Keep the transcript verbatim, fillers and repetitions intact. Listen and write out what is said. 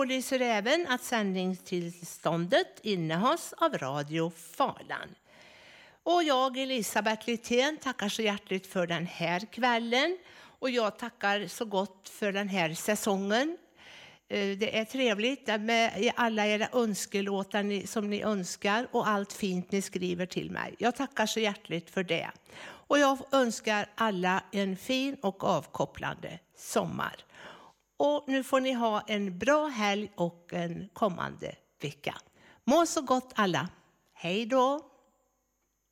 pålyser även att sändningstillståndet innehas av Radio Falan. Och jag, Elisabeth Littén, tackar så hjärtligt för den här kvällen. Och jag tackar så gott för den här säsongen. Det är trevligt med alla era önskelåtar som ni önskar och allt fint ni skriver till mig. Jag tackar så hjärtligt för det. Och jag önskar alla en fin och avkopplande sommar. Och nu får ni ha en bra helg och en kommande vecka. Må så gott alla. Hej då!